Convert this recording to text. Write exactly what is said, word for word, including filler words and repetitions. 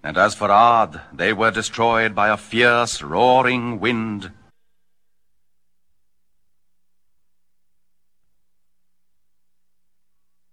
And as for Ard, they were destroyed by a fierce, roaring wind